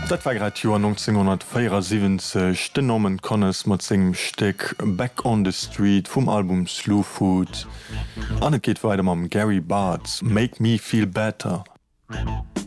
Dat war grad Joer 1974 dennommen Connes mat segem Steck Back on the Street vum Album Slow Food. Anne geht weiter am Gary Bartz, Make Me Feel Better.